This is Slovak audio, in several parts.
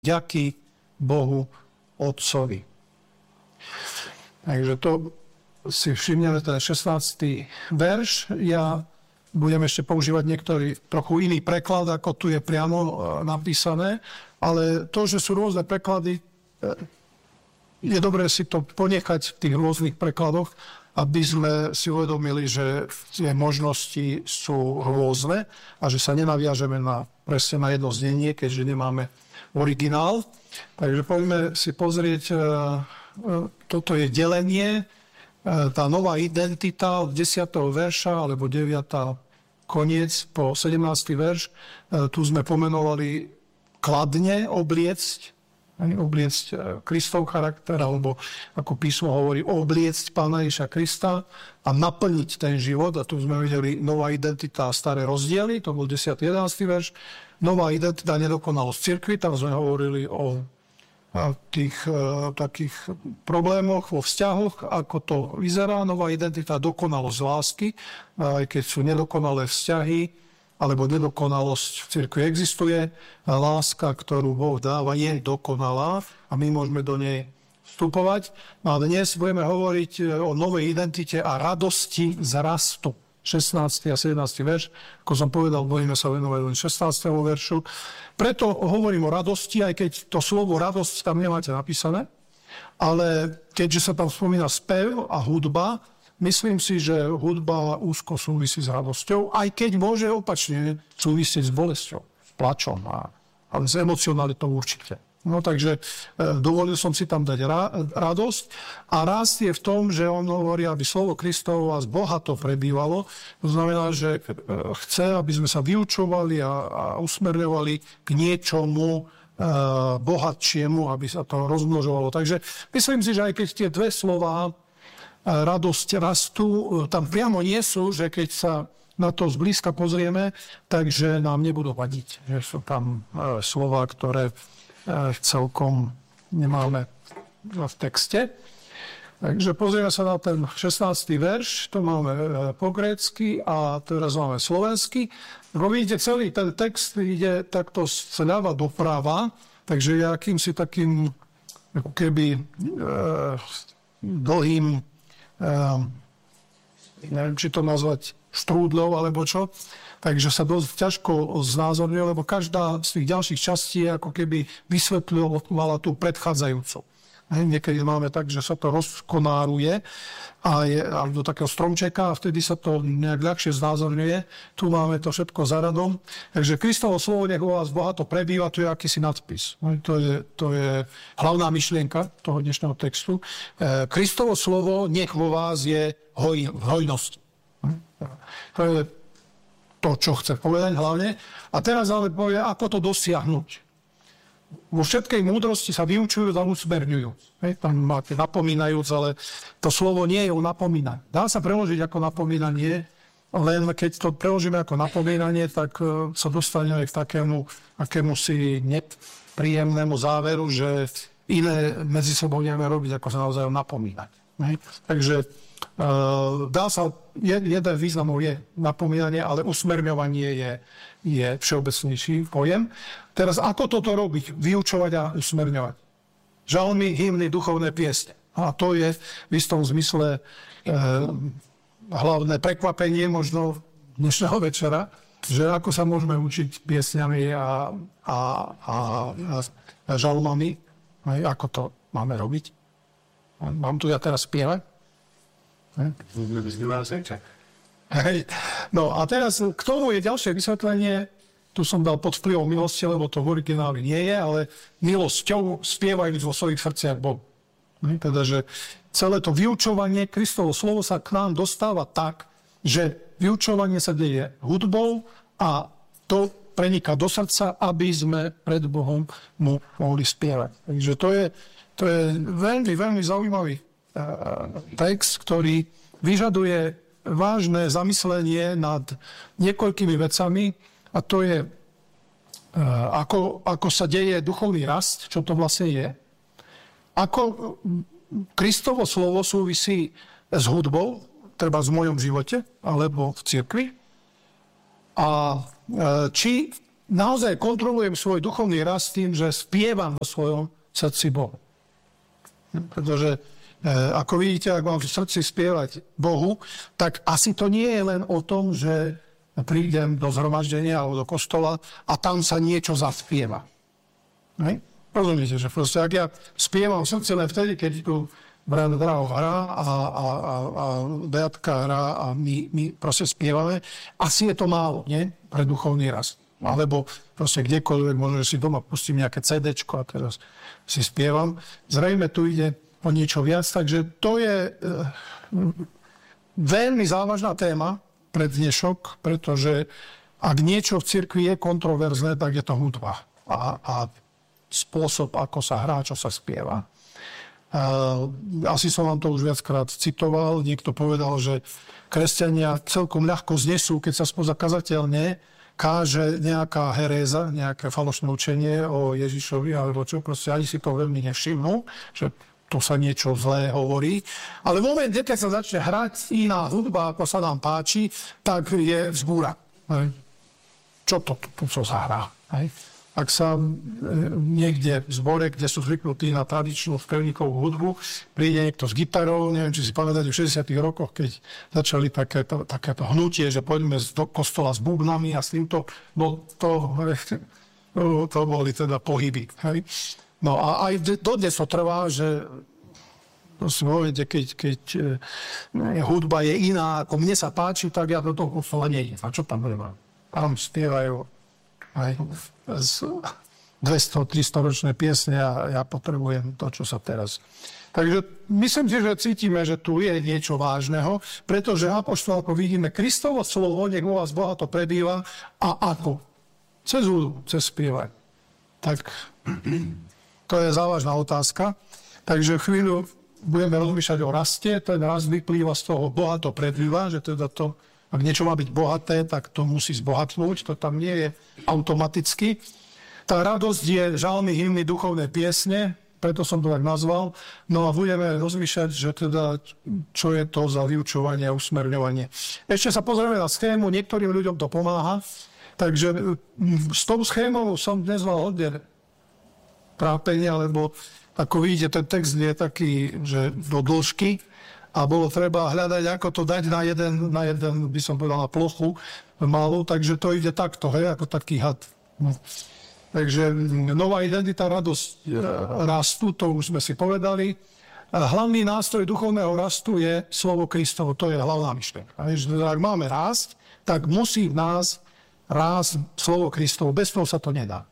vďaky Bohu Otcovi. Takže to si všimneme, ten 16. verš. Ja budem ešte používať niektorý trochu iný preklad, ako tu je priamo napísané, ale to, že sú rôzne preklady, je dobré si to ponechať v tých rôznych prekladoch, aby sme si uvedomili, že tie možnosti sú rôzne a že sa nenaviažeme presne na jedno znenie, keďže nemáme originál. Takže poďme si pozrieť, toto je delenie, tá nová identita od 10. verša alebo 9. koniec po 17. verš. Tu sme pomenovali kladne obliecť Kristov charakter, alebo ako písmo hovorí, obliecť Pána Ježiša Krista a naplniť ten život. A tu sme videli nová identita a staré rozdiely, to bol 10. 11. verš. Nová identita nedokonalosť cirkvi, tam sme hovorili o tých takých problémoch vo vzťahoch, ako to vyzerá. Nová identita, dokonalosť lásky, aj keď sú nedokonalé vzťahy, alebo nedokonalosť v cirkvi existuje. Láska, ktorú Boh dáva, je dokonalá a my môžeme do nej vstupovať. A dnes budeme hovoriť o novej identite a radosti z rastu. 16. a 17. verš. Ako som povedal, budeme sa venovať len 16. veršu. Preto hovorím o radosti, aj keď to slovo radosť tam nemáte napísané, ale keďže sa tam spomína spev a hudba, myslím si, že hudba úzko súvisí s radosťou, aj keď môže opačne súvisieť s bolesťou, s plačom, ale s emocionalitou určite. No takže dovolil som si tam dať radosť a rast je v tom, že on hovorí, aby slovo Kristovo vás bohato prebývalo. To znamená, že chce, aby sme sa vyučovali a usmerňovali k niečomu bohatšiemu, aby sa to rozmnožovalo. Takže myslím si, že aj keď tie dve slová radosť rastu tam priamo nie sú, že keď sa na to zblízka pozrieme, takže nám nebudú vadiť. Že sú tam slová, ktoré celkom nemáme v texte. Takže pozrieme sa na ten 16. verš, to máme po grécky a teraz máme slovensky. Ako vidíte, celý ten text ide takto zľava doprava, takže je akýmsi takým ako keby dlhým, neviem, či to nazvať štrúdlov alebo čo. Takže sa dosť ťažko znázorňuje, lebo každá z tých ďalších častí ako keby vysvetľovala tú predchádzajúcu. Niekedy máme tak, že sa to rozkonáruje a do takého stromčeka a vtedy sa to nejak ľahšie znázorňuje. Tu máme to všetko za radom. Takže Kristovo slovo nech u vás bohato prebýva, to je akýsi nadpis. To je hlavná myšlienka toho dnešného textu. Kristovo slovo nech vo vás je v hojnosti. To je to, čo chce povedať hlavne. A teraz ale povie, ako to dosiahnuť. Vo všetkej múdrosti sa vyučujú a usmerňujú. Tam máte napomínajúc, ale to slovo nie je o napomínaní. Dá sa preložiť ako napomínanie, len keď to preložíme ako napomínanie, tak sa dostaneme k takému si nepríjemnému záveru, že iné medzi sebou nevieme robiť, ako sa naozaj napomínať. Takže dá sa, jeden významov je napomínanie, ale usmerňovanie je všeobecnejší pojem. Teraz ako toto robiť? Vyučovať a usmerňovať. Žalmy, hymny, duchovné piesne. A to je v istom zmysle hlavné prekvapenie možno dnešného večera, že ako sa môžeme učiť piesňami a žalmami, ako to máme robiť. Mám tu ja teraz spievať? No a teraz k tomu je ďalšie vysvetlenie. Tu som dal pod vplyvom milosti, lebo to v origináli nie je, ale milosťou spievajú vo svojich srdciach Bohu. Teda, že celé to vyučovanie, Kristovo slovo sa k nám dostáva tak, že vyučovanie sa deje hudbou a to preniká do srdca, aby sme pred Bohom mu mohli spievať. Takže to je veľmi, veľmi zaujímavý text, ktorý vyžaduje vážne zamyslenie nad niekoľkými vecami a to je, ako sa deje duchovný rast, čo to vlastne je, ako Kristovo slovo súvisí s hudbou, treba v mojom živote alebo v cirkvi a či naozaj kontrolujem svoj duchovný rast tým, že spievam vo svojom srdci Bohu. Pretože ako vidíte, ak mám v srdci spievať Bohu, tak asi to nie je len o tom, že prídem do zhromaždenia alebo do kostola a tam sa niečo zaspieva. Rozumiete, že proste ak ja spievam v srdci len vtedy, keď tu brat Draho hrá a Beatka hrá a my proste spievame, asi je to málo, nie? Pre duchovný rast. Alebo proste kdekoľvek, možno, že si doma pustím nejaké CDčko a teraz si spievam. Zrejme tu ide o niečo viac, takže to je veľmi závažná téma pre dnešok, pretože ak niečo v cirkvi je kontroverzné, tak je to hudba a spôsob, ako sa hrá, čo sa spieva. Asi som vám to už viackrát citoval. Niekto povedal, že kresťania celkom ľahko znesú, keď sa spoza kazateľne káže nejaká heréza, nejaké falošné učenie o Ježišovi, alebo čo, proste ani si to veľmi nevšimnú, že tu sa niečo zlé hovorí. Ale v momente, keď sa začne hrať iná hudba, ako sa nám páči, tak je vzbúra. Čo to tu sa hrá? Ak sa niekde v zbore, kde sú zvyknutí na tradičnú spevníkovú hudbu, príde niekto s gitarou, neviem, či si pamätáte v 60. rokoch, keď začali takéto hnutie, že poďme do kostola s bubnami a s týmto, no to boli teda pohyby. Hej? No a aj dodnes to trvá, že v momente, keď hudba je iná, ako mne sa páči, tak ja do toho kostola nejdem. A čo tam budem? Tam spievajú aj 200-300 ročné piesne a ja potrebujem to, čo sa teraz. Takže myslím si, že cítime, že tu je niečo vážneho, pretože apoštol, ako vidíme, Kristovo slovo, nech vo vás bohato prebýva a ako? Cez hudbu, cez spievanie. Tak to je závažná otázka. Takže chvíľu budeme rozmýšľať o raste. Ten rast vyplýva z toho bohato prebýva, že teda to, ak niečo má byť bohaté, tak to musí zbohatnúť. To tam nie je automaticky. Tá radosť je žalmy, hymny, duchovné piesne, preto som to tak nazval. No a budeme rozmýšľať, že teda, čo je to za vyučovanie a usmerňovanie. Ešte sa pozrieme na schému, niektorým ľuďom to pomáha. Takže s tou schémou som dnes mal hodne trápenia, lebo ako vidíte, ten text je taký, že do dĺžky a bolo treba hľadať, ako to dať na jeden, by som povedal, na plochu malú, takže to ide takto, hej, ako taký had. No. Takže nová identita, radosť rastu, to už sme si povedali. Hlavný nástroj duchovného rastu je slovo Kristovo, to je hlavná myšlienka. Ak máme rásť, tak musí v nás rásť slovo Kristovo, bez toho sa to nedá.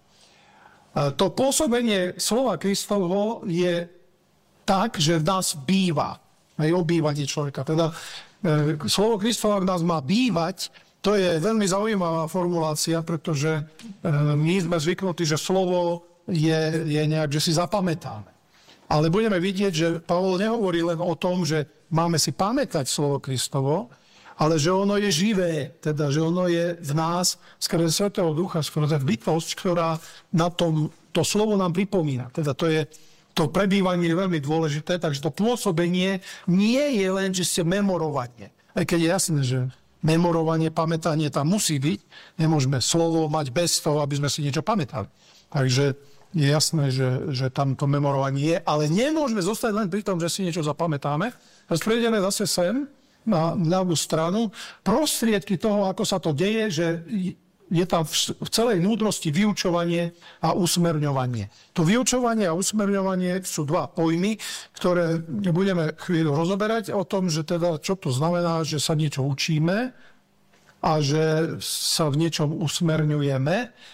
To pôsobenie slova Kristovo je tak, že v nás býva, aj obývanie človeka. Teda slovo Kristovo v nás má bývať. To je veľmi zaujímavá formulácia, pretože my sme zvyknutí, že slovo je nejak, že si zapamätáme. Ale budeme vidieť, že Pavol nehovorí len o tom, že máme si pamätať slovo Kristovo, ale že ono je živé, teda, že ono je v nás skrze Svätého Ducha, skrze bytosť, ktorá na to slovo nám pripomína. Teda to prebývanie je veľmi dôležité, takže to pôsobenie nie je len, že ste memorovanie. Aj keď je jasné, že memorovanie, pamätanie tam musí byť. Nemôžeme slovo mať bez toho, aby sme si niečo pamätali. Takže je jasné, že tam to memorovanie je, ale nemôžeme zostať len pri tom, že si niečo zapamätáme. Teraz prejdeme zase sem, na ľavú stranu. Prostriedky toho, ako sa to deje, že je tam v celej núdrosti vyučovanie a usmerňovanie. To vyučovanie a usmerňovanie sú dva pojmy, ktoré budeme chvíľu rozoberať o tom, že teda čo to znamená, že sa niečo učíme a že sa v niečom usmerňujeme.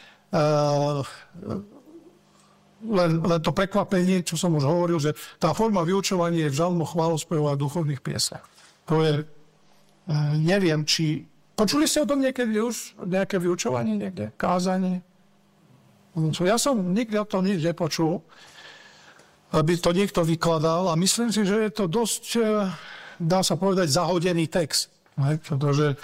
Len to prekvapenie, čo som už hovoril, že tá forma vyučovania je v žalmoch, chválospevoch a duchovných piesách. To je, neviem, či... Počuli ste o tom niekedy už? Nejaké vyučovanie niekde? Kázanie? Ja som nikdy o tom nič nepočul, aby to niekto vykladal a myslím si, že je to dosť, dá sa povedať, zahodený text. Pretože...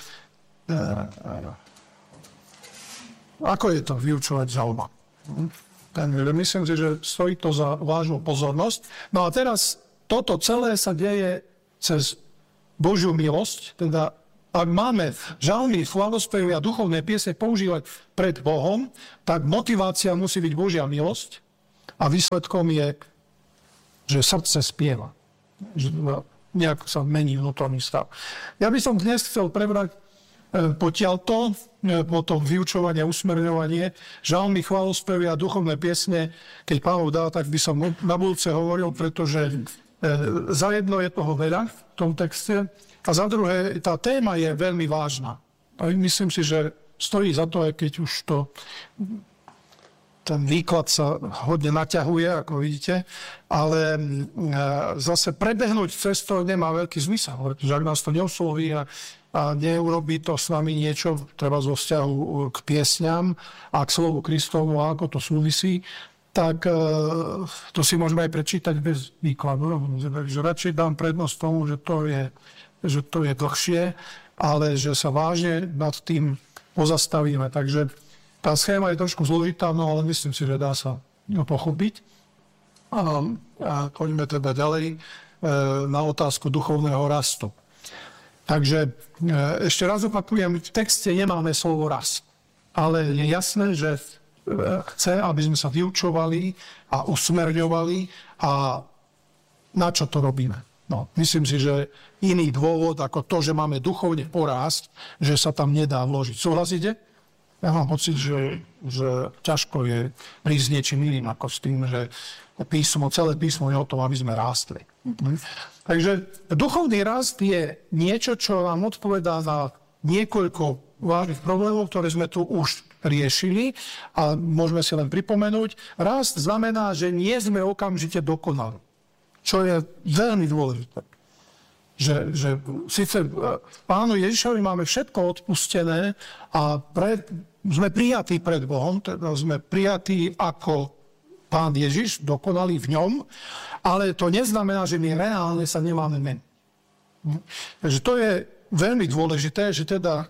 Ako je to vyučovať žalma? Myslím si, že stojí to za vážnu pozornosť. No a teraz toto celé sa deje cez Božiu milosť, teda ak máme žalmy, chválospevy a duchovné piesne používať pred Bohom, tak motivácia musí byť Božia milosť a výsledkom je, že srdce spieva. Že nejak sa mení vnútorný stav. Ja by som dnes chcel prebrať potiaľto, potom vyučovanie, usmerňovanie, žalmy, chválospevy a duchovné piesne, keď Pán dá, tak by som na budúce hovoril, pretože za jedno je toho veľa v tom texte a za druhé tá téma je veľmi vážna. A myslím si, že stojí za to, aj keď už ten výklad sa hodne naťahuje, ako vidíte, ale zase prebehnúť cestou nemá veľký zmysel, pretože ak nás to neosloví a neurobí to s nami niečo, treba zo vzťahu k piesňam a k slovu Kristovu, a ako to súvisí, tak to si môžeme aj prečítať bez výkladu. Že radšej dám prednosť tomu, že to je dlhšie, ale že sa vážne nad tým pozastavíme. Takže tá schéma je trošku zložitá, no ale myslím si, že dá sa pochopiť. A poďme teda ďalej na otázku duchovného rastu. Takže ešte raz opakujem, v texte nemáme slovo rast, ale je jasné, že chce, aby sme sa vyučovali a usmerňovali a na čo to robíme. No, myslím si, že iný dôvod ako to, že máme duchovne porásť, že sa tam nedá vložiť. Súhlasíte? Ja mám pocit, že ťažko je prísť s niečím iným ako s tým, že celé písmo je o tom, aby sme rástli. Takže duchovný rast je niečo, čo nám odpovedá na niekoľko vážnych problémov, ktoré sme tu už riešili a môžeme si len pripomenúť. Rast znamená, že nie sme okamžite dokonali, čo je veľmi dôležité. Že síce Pánu Ježišovi máme všetko odpustené a sme prijatí pred Bohom, teda sme prijatí ako Pán Ježiš, dokonalý v ňom, ale to neznamená, že my reálne sa nemáme meniť. Takže to je veľmi dôležité, že teda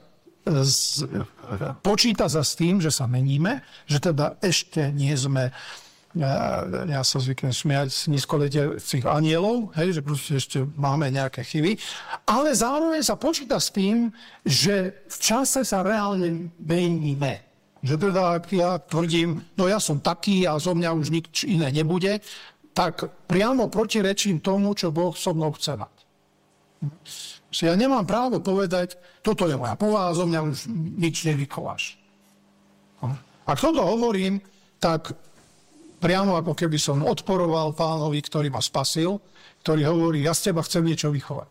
počíta sa s tým, že sa meníme, že teda ešte nie sme, ja sa zvyknem smiať nízkoletecích anielov, hej, že proste ešte máme nejaké chyby, ale zároveň sa počíta s tým, že v čase sa reálne meníme. Že teda, ak ja tvrdím, no ja som taký a zo mňa už nič iné nebude, tak priamo protirečím tomu, čo Boh so mnou chce mať. Ja nemám právo povedať, toto je moja povaha, zo mňa už nič nevychováš. Ak toto hovorím, tak priamo ako keby som odporoval Pánovi, ktorý ma spasil, ktorý hovorí, ja z teba chcem niečo vychovať.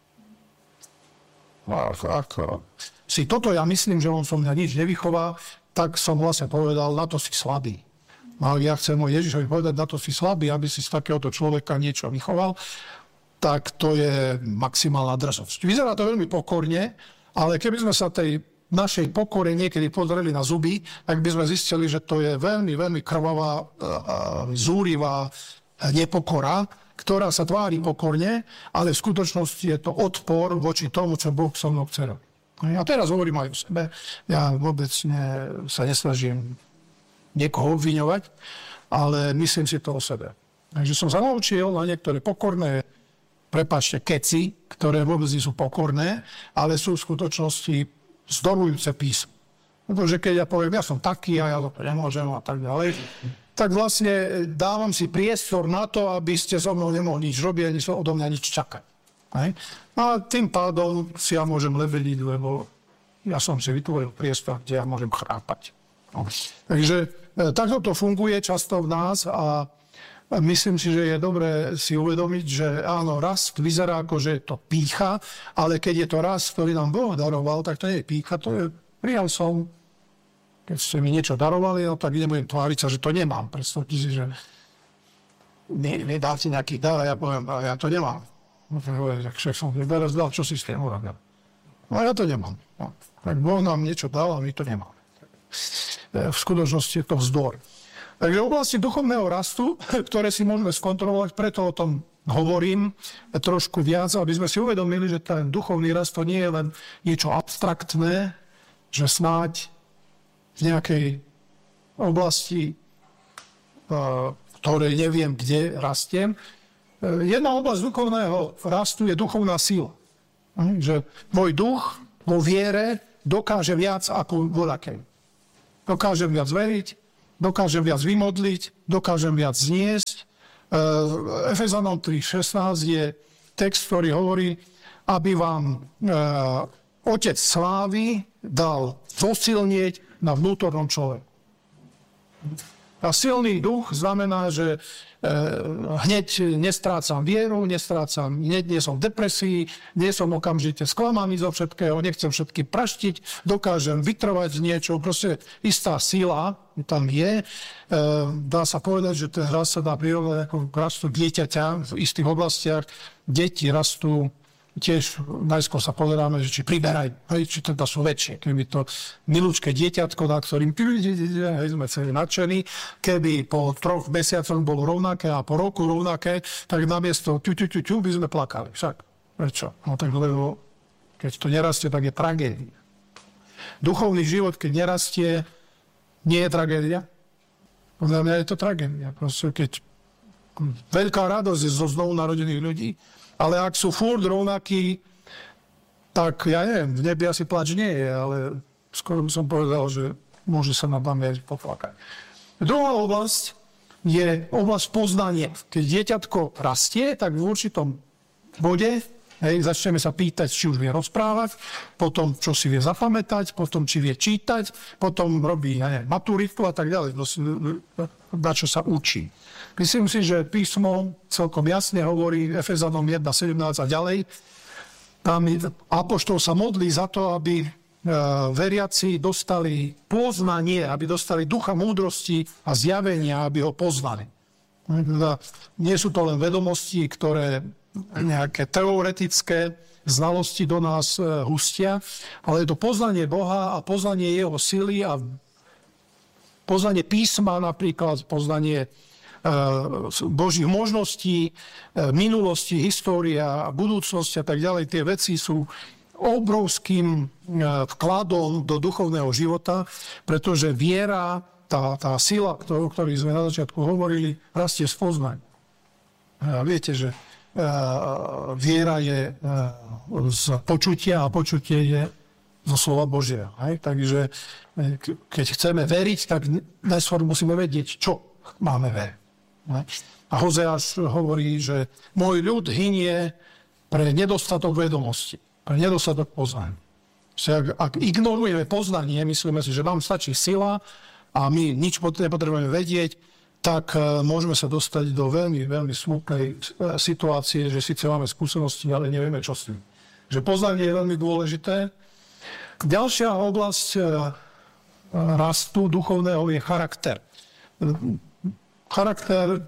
Si toto ja myslím, že on so mňa nič nevychová, tak som vlastne povedal, na to si slabý. A ja chcem Ježišovi povedať, na to si slabý, aby si z takéhoto človeka niečo vychoval, tak to je maximálna drzosť. Vyzerá to veľmi pokorne, ale keby sme sa tej našej pokore niekedy pozreli na zuby, tak by sme zistili, že to je veľmi, veľmi krvavá, zúrivá nepokora, ktorá sa tvári pokorne, ale v skutočnosti je to odpor voči tomu, čo Boh so mnou chce robiť. A teraz hovorím aj o sebe. Ja vôbec sa nesnažím niekoho obviňovať, ale myslím si to o sebe. Takže som sa naučil na niektoré pokorné, prepáčte, keci, ktoré vôbec nie sú pokorné, ale sú v skutočnosti zdorujúce písmo. Pretože keď ja poviem, ja som taký a ja to nemôžem a tak ďalej, tak vlastne dávam si priestor na to, aby ste so mnou nemohli nič robiť, ani odo mňa nič čakať. Hej. A tým pádom si ja môžem lebediť, lebo ja som si vytvoril priestor, kde ja môžem chrápať. No. Takže takto to funguje často v nás a myslím si, že je dobré si uvedomiť, že áno, rast vyzerá ako, že je to pýcha, ale keď je to rast, ktorý nám Boh daroval, tak to nie je pýcha, to je prijal som. Keď ste mi niečo darovali, no tak nebudem tváriť sa, že to nemám. Predstavte si, že nedáte nejaký dar a ja poviem, ja to nemám. Však som teraz dal, čo si s tým urobil. No ja to nemám. No. Tak Boh nám niečo dal a my to nemáme. V skutočnosti je to vzdor. Takže v oblasti duchovného rastu, ktoré si môžeme skontrolovať, preto o tom hovorím trošku viac, aby sme si uvedomili, že ten duchovný rast to nie je len niečo abstraktné, že snáď v nejakej oblasti, ktorej neviem, kde rastiem. Jedna oblasť duchovného rastu je duchovná sila. Že môj duch vo viere dokáže viac ako voľakej. Dokážem viac veriť, dokážem viac vymodliť, dokážem viac zniesť. Efezanom 3.16 je text, ktorý hovorí, aby vám Otec slávy dal zosilnieť na vnútornom človeku. A silný duch znamená, že hneď nestrácam vieru, hneď nie som v depresii, nie som okamžite sklamaný zo všetkého, nechcem všetky praštiť, dokážem vytrvať z niečo, proste istá sila tam je. Dá sa povedať, že ten rast sa dá prirovnať ako rastu dieťaťa v istých oblastiach. Deti rastú tiež najskôr sa pozeráme, že či priberajú, či teda sú väčšie. Keby to milúčké dieťatko, na ktorým sme celý nadšení, keby po 3 mesiacoch bolo rovnaké a po roku rovnaké, tak namiesto ťu by sme plakali. Však, prečo? No tak lebo keď to nerastie, tak je tragédia. Duchovný život, keď nerastie, nie je tragédia. Podľa mňa je to tragédia. Proste keď veľká radosť je zo znovu narodených ľudí, ale ak sú furt rovnakí, tak ja neviem, v nebi asi plač nie je, ale skoro by som povedal, že môže sa na tam poplakať. Druhá oblasť je oblasť poznania. Keď dieťatko rastie, tak v určitom bode začneme sa pýtať, či už vie rozprávať, potom čo si vie zapamätať, potom či vie čítať, potom robí maturitu a tak ďalej, na čo sa učí. Myslím si, že písmo celkom jasne hovorí Efezanom 1.17 a ďalej. Tam apoštol sa modlí za to, aby veriaci dostali poznanie, aby dostali ducha múdrosti a zjavenia, aby ho poznali. Nie sú to len vedomosti, ktoré nejaké teoretické znalosti do nás hustia, ale je to poznanie Boha a poznanie jeho sily a poznanie písma, napríklad poznanie Božích možností, minulosti, história, budúcnosť a tak ďalej. Tie veci sú obrovským vkladom do duchovného života, pretože viera, tá sila, o ktorej sme na začiatku hovorili, rastie z poznania. Viete, že viera je z počutia a počutie je zo slova Božieho. Takže keď chceme veriť, tak najskôr musíme vedieť, čo máme veriť. A Hozeáš hovorí, že môj ľud hynie pre nedostatok vedomosti, pre nedostatok poznania. Ak ignorujeme poznanie, myslíme si, že nám stačí sila a my nič nepotrebujeme vedieť, tak môžeme sa dostať do veľmi, veľmi smutnej situácie, že síce máme skúsenosti, ale nevieme, čo s tým. Že poznanie je veľmi dôležité. Ďalšia oblasť rastu duchovného je charakter. Charakter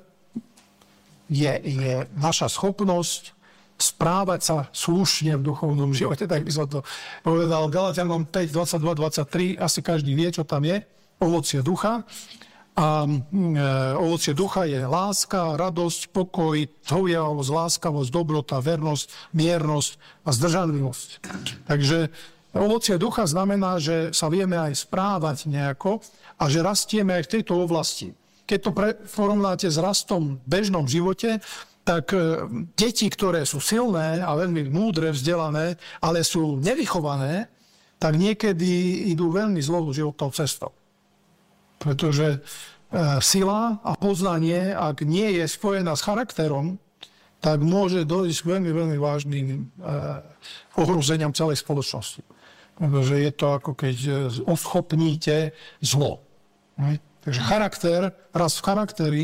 je naša schopnosť správať sa slušne v duchovnom živote. Tak by som to povedal Galatianom 5, 22, 23. Asi každý vie, čo tam je. Ovocie ducha. A ovocie ducha je láska, radosť, pokoj, zhovievavosť, láskavosť, dobrota, vernosť, miernosť a zdržanlivosť. Takže ovocie ducha znamená, že sa vieme aj správať nejako a že rastieme aj v tejto oblasti. Keď to porovnáte s rastom v bežnom živote, tak deti, ktoré sú silné a veľmi múdre, vzdelané, ale sú nevychované, tak niekedy idú veľmi zlou životnou cestou. Pretože sila a poznanie, ak nie je spojená s charakterom, tak môže dojsť k veľmi, veľmi vážnym ohrozeniam celej spoločnosti. Pretože je to ako keď oschopníte zlo. Takže charakter, raz v charaktere,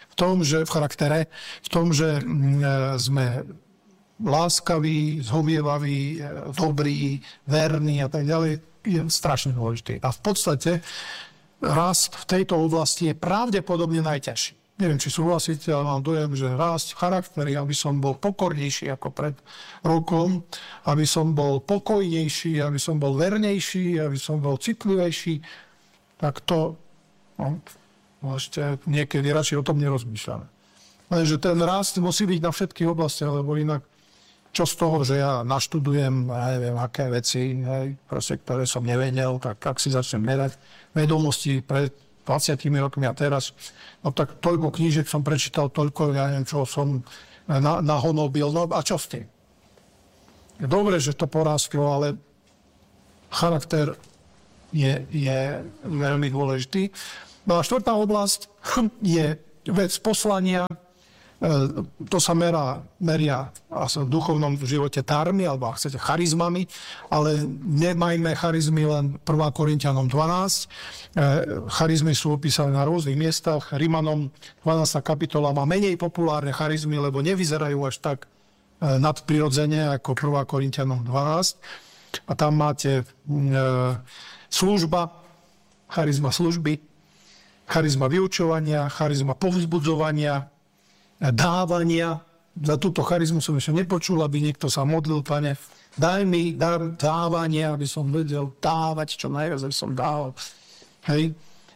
v tom, že sme láskaví, zhovievaví, dobrí, verní a tak ďalej, je strašne dôležitý. A v podstate rast v tejto oblasti je pravdepodobne najťažší. Neviem, či súhlasíte, ale mám dojem, že rásť v charakteri, aby som bol pokornejší ako pred rokom, aby som bol pokojnejší, aby som bol vernejší, aby som bol citlivejší, tak to ešte niekedy radšej o tom nerozmýšľame. Lenže ten rast musí byť na všetkých oblastiach, lebo inak čo z toho, že ja naštudujem, neviem, aké veci, proste, ktoré som nevedel, tak ak si začnem merať vedomosti pred 20 rokmi a teraz, no tak toľko knížek som prečítal, toľko, ja neviem, čo som nahonobil, no a čo s tým? Je dobre, že to porástlo, ale charakter je veľmi dôležitý. No a štvrtá oblasť je vec poslania. To sa meria v duchovnom živote darmi, alebo ak chcete charizmami, ale nemajme charizmy len 1. Korinťanom 12. Charizmy sú opísané na rôznych miestach. Rimanom 12. kapitola má menej populárne charizmy, lebo nevyzerajú až tak nadprirodzene ako 1. Korinťanom 12. A tam máte služba, charizma služby, charizma vyučovania, charizma povzbudzovania, dávania. Za túto charizmu som ešte nepočul, aby niekto sa modlil, Pane, daj mi dar dávania, aby som vedel dávať čo najviac, aby som dával. Hej.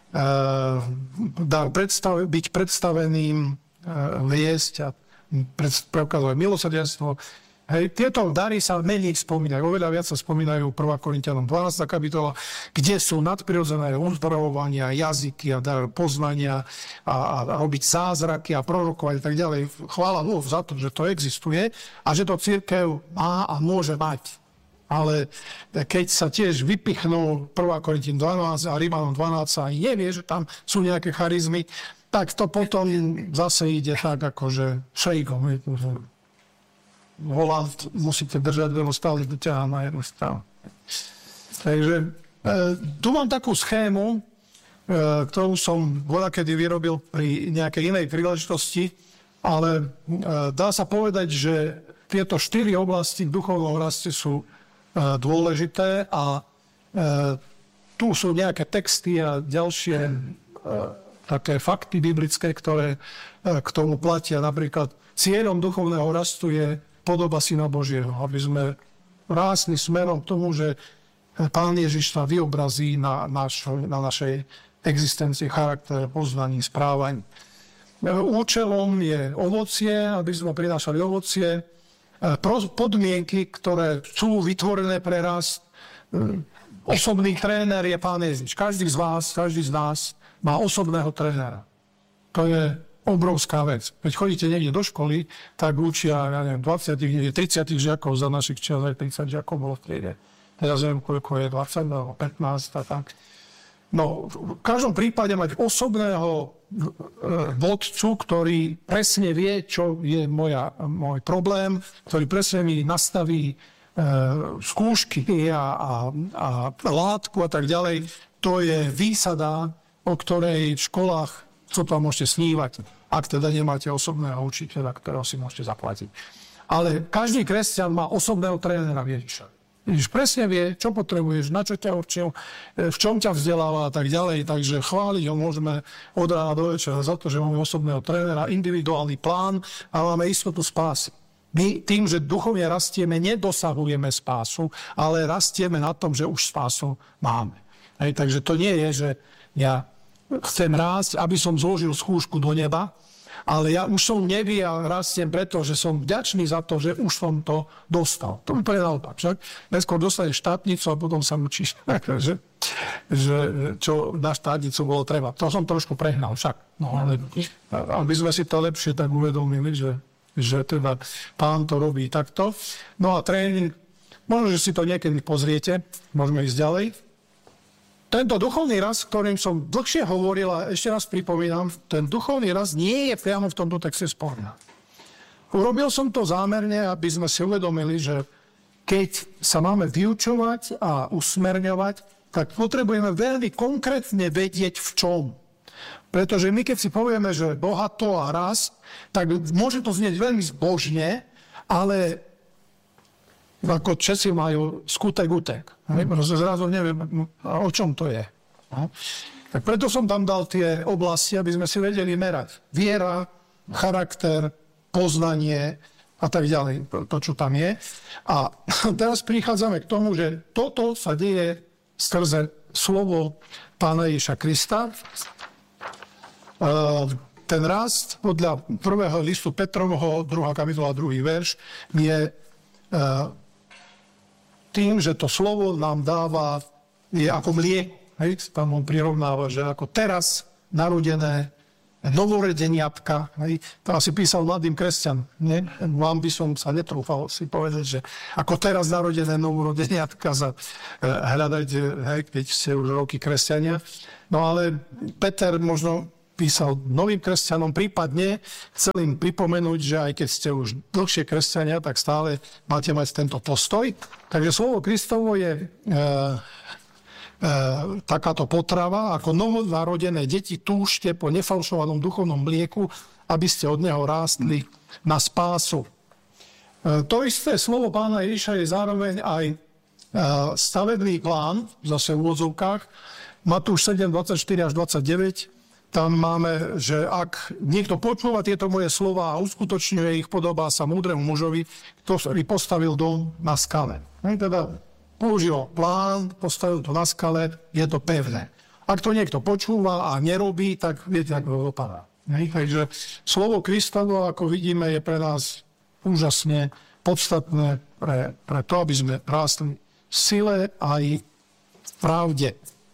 Byť predstaveným, viesť a preukazovať milosrdenstvo. Hej, tieto dary sa menej spomínajú, oveľa viac sa spomínajú 1. Korinťanom 12. kapitola, kde sú nadprirodzené uzdravovania, jazyky a dar poznania a robiť zázraky a prorokovať a tak ďalej. Chvála Bohu za to, že to existuje a že to cirkev má a môže mať. Ale keď sa tiež vypichnú 1. Korinťanom 12 a Rimanom 12 a nevie, že tam sú nejaké charizmy, tak to potom zase ide tak akože šejkom. Volant musíte držať veľmi stále, doťahá na jednu stranu. Takže tu mám takú schému, ktorú som voľakedy vyrobil pri nejakej inej príležitosti, ale dá sa povedať, že tieto 4 oblasti duchovného rastu sú dôležité a tu sú nejaké texty a ďalšie také fakty biblické, ktoré k tomu platia. Napríklad cieľom duchovného rastu je podoba Syna Božieho, aby sme rásli smerom k tomu, že Pán Ježiš sa vyobrazí na našej existencii, charaktere, poznaní, správaní. Účelom je ovocie, aby sme prinášali ovocie, podmienky, ktoré sú vytvorené pre rast. Osobný tréner je Pán Ježiš. Každý z nás má osobného trénera. To je obrovská vec. Keď chodíte niekde do školy, tak učia, ja neviem, 20, 30 žiakov, za našich čias aj 30 žiakov bolo v triede. Teraz neviem, koľko je, 20 alebo 15 a tak. No, v každom prípade mať osobného vodcu, ktorý presne vie, čo je môj problém, ktorý presne mi nastaví skúšky a látku a tak ďalej, to je výsada, o ktorej v školách co tam môžete snívať, ak teda nemáte osobného učiteľa, ktorého si môžete zaplatiť. Ale každý kresťan má osobného trénera Ježiša. Ježiš presne vie, čo potrebuješ, na čo ťa určil, v čom ťa vzdeláva a tak ďalej. Takže chváliť ho môžeme od rána do večera za to, že máme osobného trénera, individuálny plán a máme istotu spásy. My tým, že duchovne rastieme, nedosahujeme spásu, ale rastieme na tom, že už spásu máme. Hej, takže to nie je, že ja chcem rásť, aby som zložil skúšku do neba, ale ja už som v nebi a rastiem preto, že som vďačný za to, že už som to dostal. To mi povedal naopak. Však neskôr dostaneš štátnicu a potom sa učíš, že čo na štátnicu bolo treba. To som trošku prehnal však. No, ale aby sme si to lepšie tak uvedomili, že teda Pán to robí takto. No a tréning, možno, že si to niekedy pozriete, môžeme ísť ďalej. Tento duchovný rast, ktorým som dlhšie hovoril, a ešte raz pripomínam, ten duchovný rast nie je priamo v tomto texte spomínaný. Urobil som to zámerne, aby sme si uvedomili, že keď sa máme vyučovať a usmerňovať, tak potrebujeme veľmi konkrétne vedieť v čom. Pretože my keď si povieme, že bohato a rast, tak môže to znieť veľmi zbožne, ale ako Česi majú skutek utek. Zrazu neviem, o čom to je. Tak preto som tam dal tie oblasti, aby sme si vedeli merať. Viera, charakter, poznanie a tak ďalej. To, čo tam je. A teraz prichádzame k tomu, že toto sa deje skrze slovo Pána Ježiša Krista. Ten rast podľa prvého listu Petrovho, 2. kapitola, 2. verš, je tým, že to slovo nám dáva, je ako mlieko. Tam on prirovnáva, že ako teraz narodené novorodeniatka. To asi písal mladým kresťanom. Vám by som sa netrúfal si povedať, že ako teraz narodené novorodeniatka hľadajte, keď ste už roky kresťania. No ale Peter možno písal novým kresťanom, prípadne chcel im pripomenúť, že aj keď ste už dlhšie kresťania, tak stále máte mať tento postoj. Takže slovo Kristovo je takáto potrava, ako novonarodené deti túžte po nefalšovanom duchovnom mlieku, aby ste od neho rástli na spásu. To isté slovo pána Ježiša je zároveň aj stavebný plán, zase v úvodzovkách, Matúš 7, 24 až 29, tam máme, že ak niekto počúva tieto moje slova a uskutočňuje ich, podobá sa múdremu mužovi, ktorý postavil dom na skale. Teda použil plán, postavil to na skale, je to pevné. Ak to niekto počúva a nerobí, tak viete, ako to dopadá. Takže slovo Kristovo, ako vidíme, je pre nás úžasne podstatné pre to, aby sme rástli v sile aj v pravde.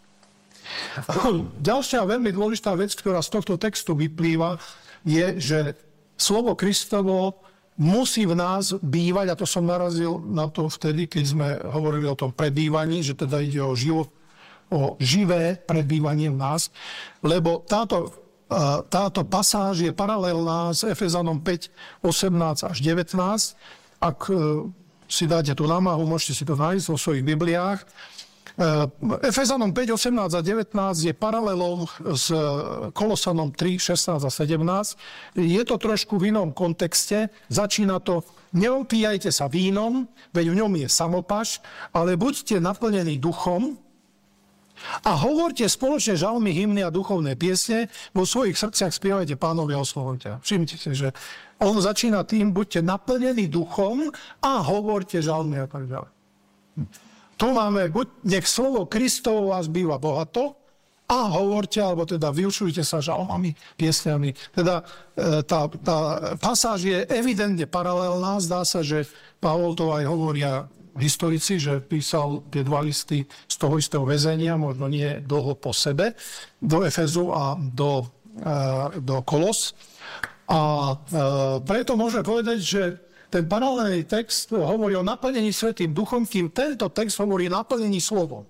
Ďalšia veľmi dôležitá vec, ktorá z tohto textu vyplýva, je, že slovo Kristovo musí v nás bývať, a to som narazil na to vtedy, keď sme hovorili o tom prebývaní, že teda ide o živé prebývanie v nás, lebo táto pasáž je paralelná s Efezanom 5, 18 až 19. Ak si dáte tú námahu, môžete si to nájsť vo svojich Bibliách. Efezanom 5, 18 a 19 je paralelou s Kolosanom 3, 16 a 17. Je to trošku v inom kontexte. Začína to: neopíjajte sa vínom, veď v ňom je samopaš, ale buďte naplnení duchom a hovorte spoločne žalmy, hymny a duchovné piesne, vo svojich srdciach spievajte Pánovi a oslavujte. Všimnite si, že on začína tým: buďte naplnení duchom a hovorte žalmy a tak ďalej. Tu máme: nech slovo Kristovo vás býva bohato a hovorte, alebo teda vyučujte sa žalmami, piesňami. Teda tá pasáž je evidentne paralelná. Zdá sa, že Pavol to aj hovoria historici, že písal tie dva listy z toho istého väzenia, možno nie dlho po sebe, do Efezu a do Kolos. A preto môžeme povedať, že ten paralelný text hovorí o naplnení Svätým Duchom, kým tento text hovorí o naplnení slovom.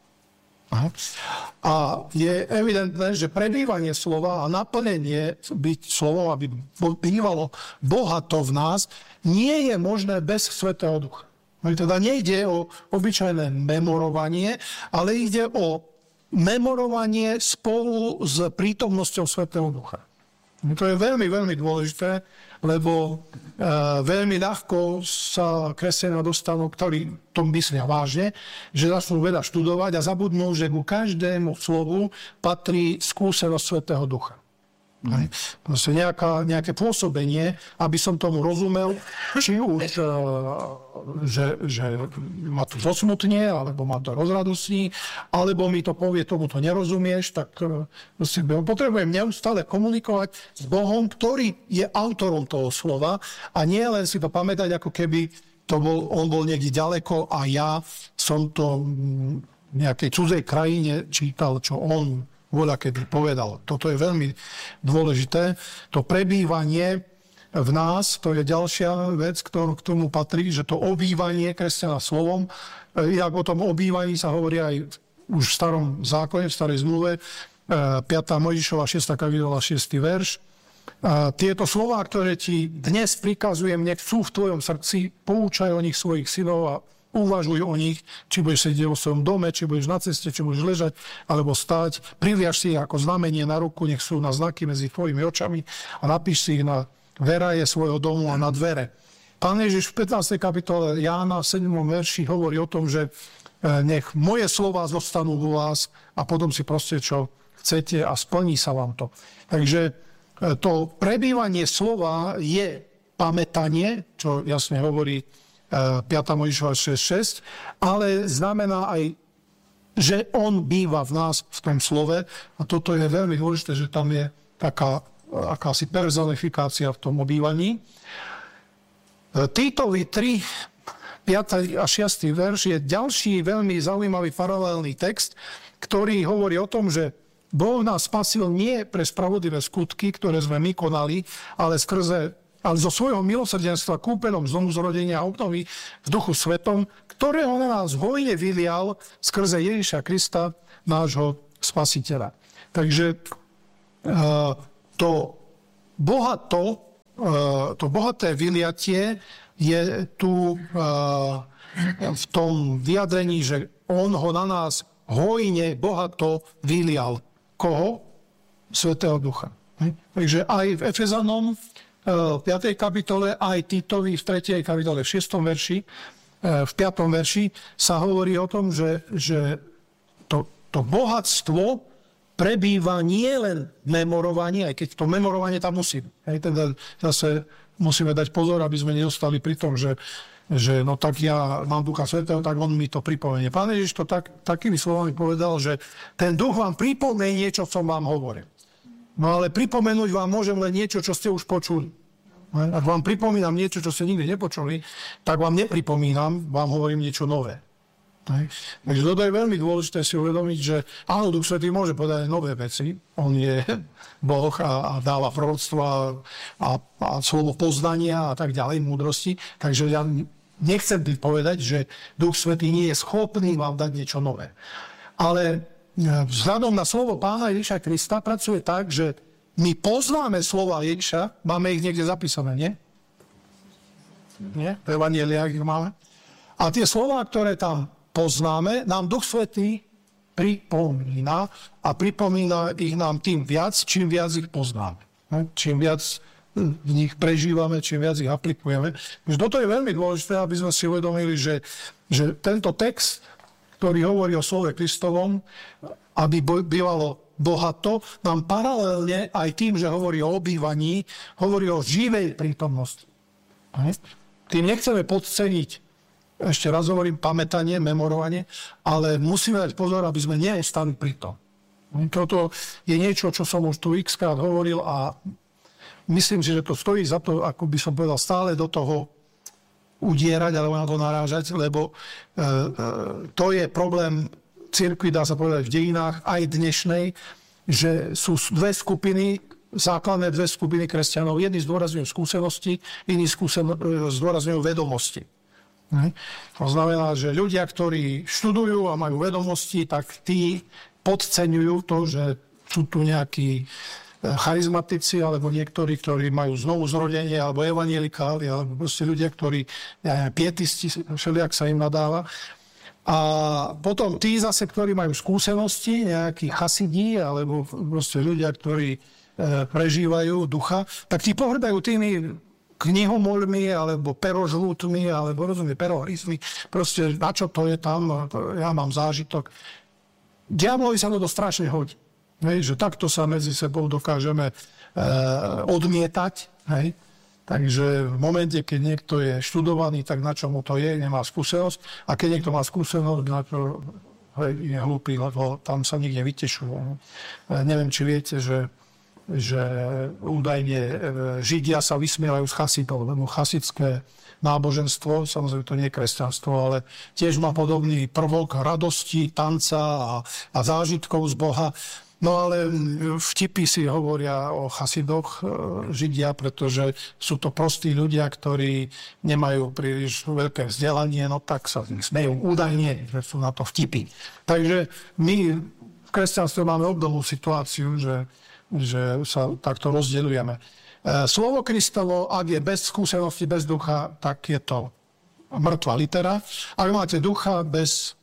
A je evidentné, že prebývanie slova a naplnenie byť slovom, aby bývalo bohato v nás, nie je možné bez Svätého Ducha. Teda nejde o obyčajné memorovanie, ale ide o memorovanie spolu s prítomnosťou Svätého Ducha. To je veľmi, veľmi dôležité, lebo veľmi ľahko sa kresťania dostanú, ktorí to myslia vážne, že začnú veľa študovať a zabudnú, že ku každému slovu patrí skúsenosť Svätého Ducha. Proste nejaké pôsobenie, aby som tomu rozumel, či už, že ma to zosmutnie, alebo ma to rozradostní, alebo mi to povie, tomu to nerozumieš, tak potrebujem neustále komunikovať s Bohom, ktorý je autorom toho slova, a nie len si to pamätať, ako keby on bol niekde ďaleko a ja som to v nejakej cudzej krajine čítal, čo on voľa kedy povedal. Toto je veľmi dôležité. To prebývanie v nás, to je ďalšia vec, ktorú k tomu patrí, že to obývanie kresťana slovom, jak o tom obývaní sa hovorí aj už v starom zákone, v starej zmluve, 5. Mojžišova 6. kapitola 6. verš. Tieto slová, ktoré ti dnes prikazujem, nech sú v tvojom srdci, poučaj o nich svojich synov a uvažuj o nich, či budeš sedieť vo svojom dome, či budeš na ceste, či budeš ležať alebo stáť. Priviaž si ich ako znamenie na ruku, nech sú na znaky medzi tvojimi očami a napíš si ich na veraje svojho domu a na dvere. Pán Ježiš v 15. kapitole Jána v 7. verši hovorí o tom, že nech moje slová zostanú vo vás a potom si proste, čo chcete, a splní sa vám to. Takže to prebývanie slova je pamätanie, čo jasne hovorí 5. Mojžišova 6.6, ale znamená aj, že on býva v nás v tom slove, a toto je veľmi dôležité, že tam je taká akási personifikácia v tom obývaní. Týtovi 3, 5. a 6. verš je ďalší veľmi zaujímavý paralelný text, ktorý hovorí o tom, že Boh nás spasil nie pre spravodlivé skutky, ktoré sme my konali, ale zo svojho milosrdenstva kúpenom znovuzrodenia a obnovy v Duchu Svetom, ktorého na nás hojne vylial skrze Ježiša Krista, nášho Spasiteľa. Takže to bohaté vyliatie je tu v tom vyjadrení, že on ho na nás hojne, bohato vylial. Koho? Svätého Ducha. Takže aj v Efezanom v 5. kapitole, aj Titovi v 3. kapitole, v 6. verši, v 5. verši sa hovorí o tom, že to bohatstvo prebýva nie len v memorovaní, aj keď to memorovanie tam musí. Teda zase musíme dať pozor, aby sme nedostali pri tom, že no tak ja mám Ducha Svätého, tak on mi to pripomenie. Pán Ježiš to takými slovami povedal, že ten Duch vám pripomenie niečo, čo som vám hovoril. No ale pripomenúť vám môžem len niečo, čo ste už počuli. Ak vám pripomínam niečo, čo ste nikdy nepočuli, tak vám nepripomínam, vám hovorím niečo nové. Takže toto je veľmi dôležité si uvedomiť, že áno, Duch Svätý môže povedať nové veci. On je Boh a dáva proroctva a slovo poznania a tak ďalej, múdrosti. Takže ja nechcem povedať, že Duch Svätý nie je schopný vám dať niečo nové. Ale vzhľadom na slovo Pána Ježiša Krista pracuje tak, že my poznáme slova Ježiša, máme ich niekde zapísané, nie? Nie? V Evanjeliách ich máme. A tie slova, ktoré tam poznáme, nám Duch Svätý pripomína a pripomína ich nám tým viac, čím viac ich poznáme. Čím viac v nich prežívame, čím viac ich aplikujeme. Takže toto je veľmi dôležité, aby sme si uvedomili, že tento text, ktorý hovorí o slove Kristovom, aby bývalo bohato, nám paralelne aj tým, že hovorí o obývaní, hovorí o živej prítomnosti. Tým nechceme podceniť, ešte raz hovorím, pamätanie, memorovanie, ale musíme dať pozor, aby sme neostali pri tom. Toto je niečo, čo som už tu x-krát hovoril a myslím si, že to stojí za to, ako by som povedal, stále do toho udierať, alebo na to narážať, lebo to je problém cirkvi, dá sa povedať, v dejinách aj dnešnej, že sú základné dve skupiny kresťanov. Jedni zdôrazňujú skúsenosti, iní zdôrazňujú vedomosti. To znamená, že ľudia, ktorí študujú a majú vedomosti, tak tí podceňujú to, že sú tu nejakí charizmatici, alebo niektorí, ktorí majú znovu zrodenie, alebo evanjelikáli, alebo proste ľudia, ktorí pietisti, všelijak sa im nadáva. A potom tí zase, ktorí majú skúsenosti, nejakí chasidí, alebo proste ľudia, ktorí prežívajú ducha, tak tí pohrdajú tými knihomolmi, alebo perožlútmi, alebo perohryzmi. Proste na čo to je tam, ja mám zážitok. Diablovi sa to strašne hodí. Hej, že takto sa medzi sebou dokážeme odmietať. Hej. Takže v momente, keď niekto je študovaný, tak na čo mu to je, nemá skúsenosť. A keď niekto má skúsenosť, na to je hlúpy, lebo tam sa nikde vytešuje. Neviem, či viete, že údajne Židia sa vysmievajú z chasidov, lebo chasidské náboženstvo, samozrejme to nie je kresťanstvo, ale tiež má podobný prvok radosti, tanca a zážitkov z Boha. No ale vtipy si hovoria o chasidoch Židia, pretože sú to prostí ľudia, ktorí nemajú príliš veľké vzdelanie, no tak sa smejú údajne, že sú na to vtipy. Takže my v kresťanstve máme obdobnú situáciu, že sa takto rozdeľujeme. Slovo Kristovo, ak je bez skúsenosti, bez ducha, tak je to mŕtva litera. Ak máte ducha bez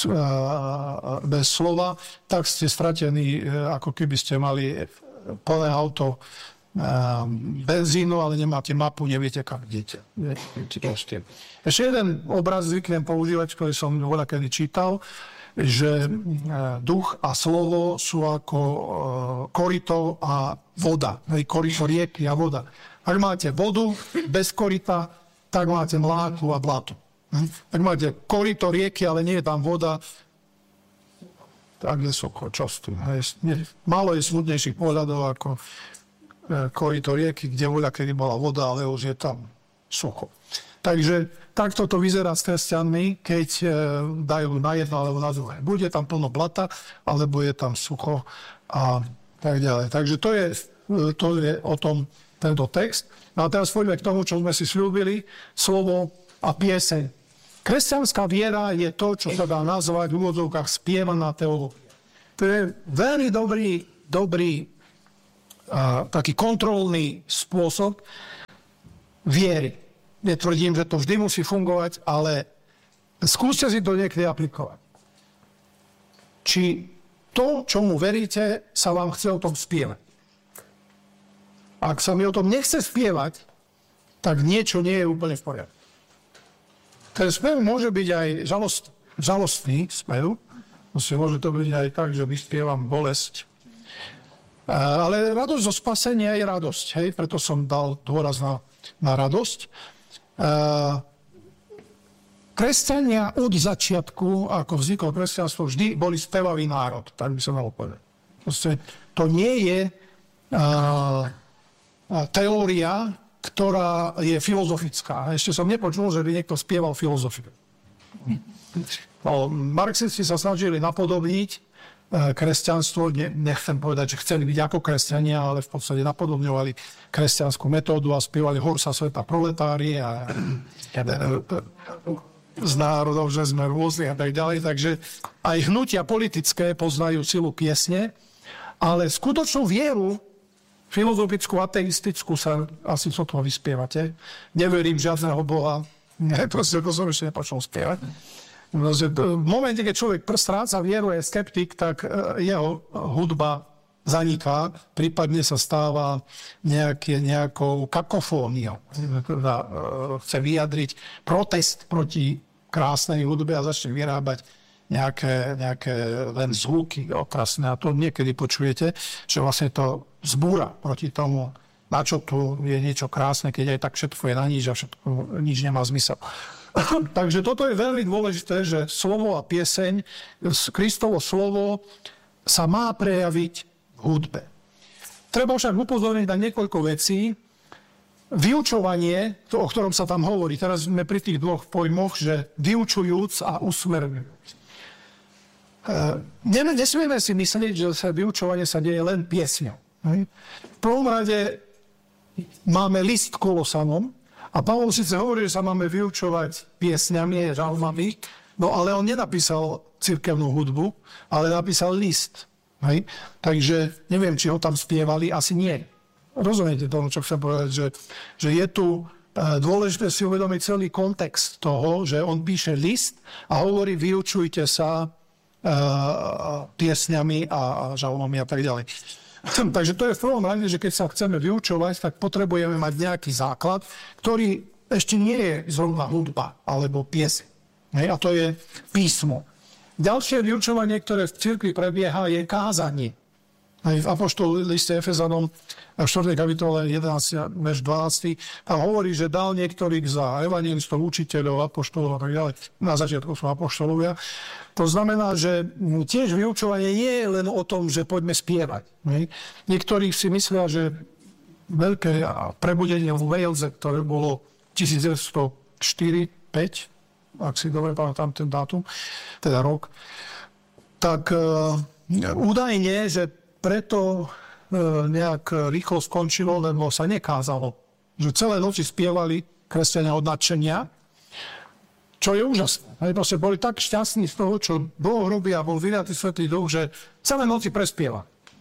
slova, tak ste stratení, ako keby ste mali plné auto benzínu, ale nemáte mapu, neviete, kam idete. Ešte jeden obraz zvyknem používať, ktorý som voľakedy čítal, že duch a slovo sú ako korito a voda. Korito rieky a voda. Ak máte vodu bez korita, tak máte mláku a blato. Ak máte korito rieky, ale nie je tam voda, tak je sucho. Čo s tým? Málo je smutnejších pohľadov ako korito rieky, kde voľakedy bola voda, ale už je tam sucho. Takže takto to vyzerá s kresťanmi, keď dajú na jedno alebo na druhé. Bude tam plno blata, alebo je tam sucho a tak ďalej. Takže to je o tom tento text. No a teraz poďme k tomu, čo sme si sľúbili, slovo a pieseň. Kresťanská viera je to, čo sa dá nazvať v úvodzovkách spievaná teológia. To je veľmi dobrý taký kontrolný spôsob viery. Netvrdím, že to vždy musí fungovať, ale skúste si to niekedy aplikovať. Či to, čomu veríte, sa vám chce o tom spievať. Ak sa mi o tom nechce spievať, tak niečo nie je úplne v poriadku. Ten spev môže byť aj žalostný spev. Môže to byť aj tak, že vyspievam bolesť. Ale radosť zo spasenia je radosť. Hej? Preto som dal dôraz na radosť. Kresťania od začiatku, ako vzniklo kresťanstvo, vždy boli spevavý národ. Tak by som mal povedať. To nie je teória, ktorá je filozofická. Ešte som nepočul, že by niekto spieval filozofiu. Marxisti sa snažili napodobniť kresťanstvo, nechcem povedať, že chceli byť ako kresťania, ale v podstate napodobňovali kresťanskú metódu a spievali hor sa sveta proletári a z národov, že sme rôzni a tak ďalej. Takže aj hnutia politické poznajú silu piesne, ale skutočnú vieru, filozofickú, ateistickú sa asi co toho vyspievate. Neverím žiadneho Boha. Proste to som ešte nepočul spievať. V momente, keď človek stráca vieru, je skeptik, tak jeho hudba zaniká, prípadne sa stáva nejakou kakofóniou. Chce vyjadriť protest proti krásnej hudbe a začne vyrábať nejaké len zvuky okrasné. A to niekedy počujete, že vlastne to zbúra proti tomu, na čo tu je niečo krásne, keď aj tak všetko je na nič a všetko nič nemá zmysel. Takže toto je veľmi dôležité, že slovo a pieseň, Kristovo slovo sa má prejaviť v hudbe. Treba však upozorniť na niekoľko vecí. Vyučovanie, o ktorom sa tam hovorí, teraz sme pri tých dvoch pojmoch, že vyučujúc a usmerňujúc. Nesmieme si myslieť, že vyučovanie sa deje len piesňou. V prvom rade máme list Kolosanom, a Pavol síce hovorí, že sa máme vyučovať piesňami, žalmami, no ale on nenapísal cirkevnú hudbu, ale napísal list. Hej? Takže neviem, či ho tam spievali, asi nie. Rozumiete tomu, čo chcem povedať, že je tu dôležité si uvedomiť celý kontext toho, že on píše list a hovorí, vyučujte sa piesňami a žalmami a tak ďalej. Takže to je v prvom rade, že keď sa chceme vyučovať, tak potrebujeme mať nejaký základ, ktorý ešte nie je zrovna hudba alebo pieseň. A to je písmo. Ďalšie vyučovanie, ktoré v cirkvi prebieha, je kázanie. Aj v apoštolovom liste Efezanom v 4. kapitole 11. verš 12. tam hovorí, že dal niektorých za evanjelistov, učiteľov, apoštolov a tak ďalej. Na začiatku sú apoštolovia. To znamená, že tiež vyučovanie nie je len o tom, že poďme spievať. Niektorí si myslia, že veľké prebudenie v Walese, ktoré bolo 1904-5, ak si dobre pamätám ten dátum, teda rok, tak údajne, že preto nejak rýchlo skončilo, lebo sa nekázalo. Že celé noci spievali kresťania od nadšenia, čo je úžasné. Proste boli tak šťastní z toho, čo Boh robí a bol vyliatý Svätý Duch, že celé noci prespieva.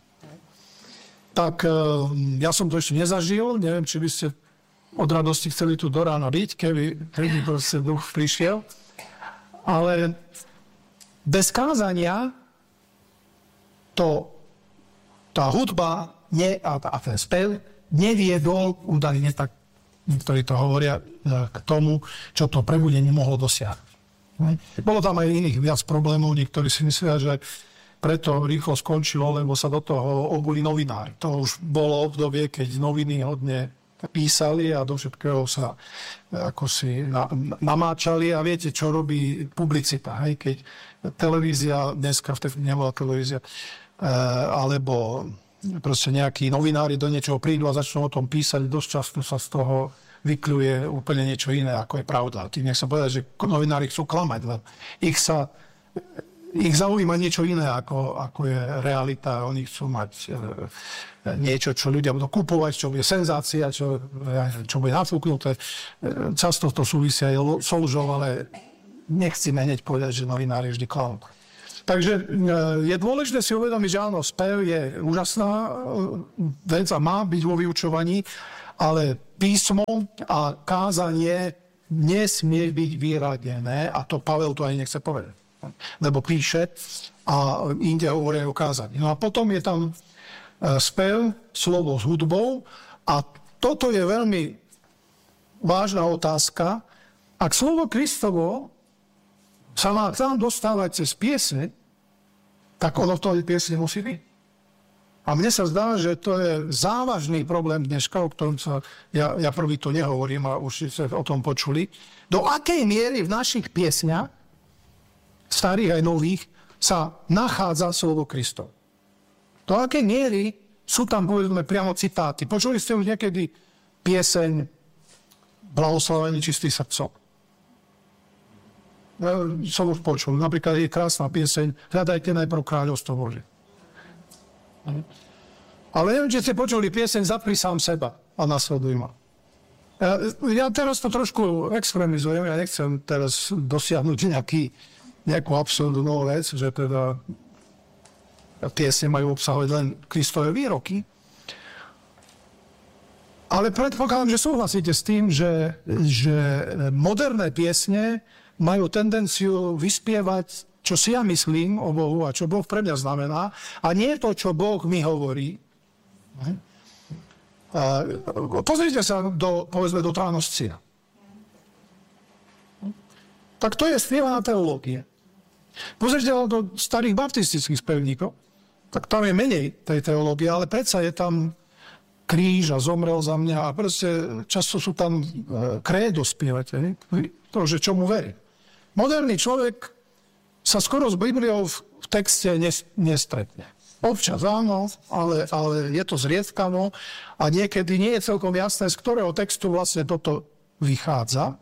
Tak ja som to ešte nezažil, neviem, či by ste od radosti chceli tu do rána byť, keby proste Duch prišiel. Ale bez kázania tá hudba a ten spev neviedol údajne, tak niektorí to hovoria, k tomu, čo to prebudenie mohlo dosiahnuť. Bolo tam aj iných viac problémov, niektorí si myslia, že preto rýchlo skončilo, lebo sa do toho obuli novinári. To už bolo obdobie, keď noviny hodne písali a do všetkého sa ako si namáčali a viete, čo robí publicita. Hej? Keď televízia, dneska vtedy nebola televízia, alebo proste nejakí novinári do niečoho prídu a začnú o tom písať, dosť často sa z toho vykľuje úplne niečo iné, ako je pravda. Tým nechcem povedať, že novinári chcú klamať, len ich zaujíma niečo iné, ako je realita. Oni chcú mať niečo, čo ľudia budú kupovať, čo bude senzácia, čo bude nafúknuté. Často to súvisia aj s lžou, ale nechceme hneď povedať, že novinár je vždy klaun. Takže je dôležité si uvedomiť, že áno, spev je úžasná vec a má byť vo vyučovaní, ale písmo a kázanie nesmie byť vyradené, a to Pavel tu ani nechce povedať. Lebo píše a inde hovorí o kázaní. No a potom je tam spev, slovo s hudbou a toto je veľmi vážna otázka. Ak slovo Kristovo sa má k nám dostávať cez piesne, tak ono v tej piesne musí byť. A mne sa zdá, že to je závažný problém dneška, o ktorom ja prvý to nehovorím a už ste o tom počuli. Do akej miery v našich piesňach, starých aj nových, sa nachádza slovo Kristovo. Do akej miery sú tam, povedzme, priamo citáty. Počuli ste už niekedy pieseň Blahoslavený čistý srdcom? Ja som už počul. Napríklad je krásna pieseň Hľadajte najprv kráľovstvo Božie. Ale neviem, či ste počuli pieseň Zapri sám seba a nasleduj ma. Ja teraz to trošku extremizujem. Ja nechcem teraz dosiahnuť nejakú absurdnú vec, že teda piesne majú obsahovať len Kristove výroky. Ale predpokladám, že súhlasíte s tým, že moderné piesne majú tendenciu vyspievať, čo si ja myslím o Bohu a čo Boh pre mňa znamená, a nie to, čo Boh mi hovorí. Pozrite sa povedzme do Tránoscia. Tak to je spievaná teológia. Pozrite sa do starých baptistických spevníkov, tak tam je menej tej teológie, ale predsa je tam kríž a zomrel za mňa a proste často sú tam krédo spievate, to, že čomu verí. Moderný človek sa skoro s Bibliou v texte nestretne. Občas áno, ale je to zriedkavo a niekedy nie je celkom jasné, z ktorého textu vlastne toto vychádza.